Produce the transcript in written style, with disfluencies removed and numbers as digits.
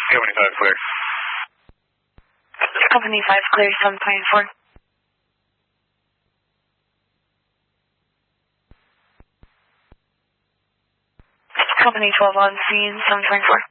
Company 5 clear. Company 5 clear, 724. Company 12 on scene, 724.